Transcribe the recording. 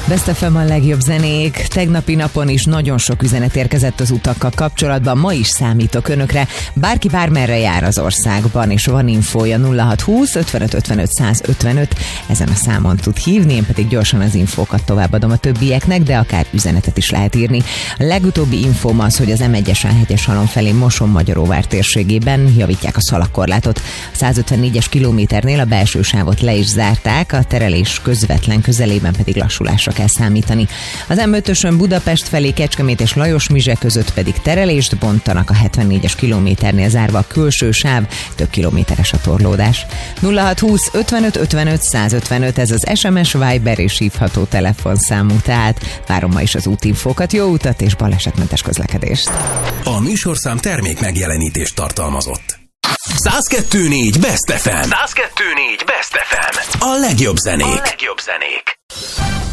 Best FM a legjobb zenék. Tegnapi napon is nagyon sok üzenet érkezett az utakkal kapcsolatban. Ma is számítok önökre. Bárki bármerre jár az országban, és van infója 0620 55 55 155. Ezen a számon tud hívni, én pedig gyorsan az infókat továbbadom a többieknek, de akár üzenetet is lehet írni. A legutóbbi infóm az, hogy az M1-esen Hegyeshalom felé Moson-Magyaróvár térségében javítják a szalagkorlátot. A 154-es kilométernél a belső sávot le is zárták, a terelés közvetlen közelében pedig lassulásra kell számítani. Az M5-ösön Budapest felé Kecskemét és Lajos-Mizse között pedig terelést bontanak, a 74-es kilométernél zárva a külső sáv, több kilométeres a torlódás. 0620 55 55 155, ez az SMS, Viber és hívható telefonszámunk, tehát várom ma is az útinfókat, jó utat és balesetmentes közlekedést. A műsorszám termék megjelenítést tartalmazott. 102.4 Best FM. 102.4 Best FM. A legjobb zenék.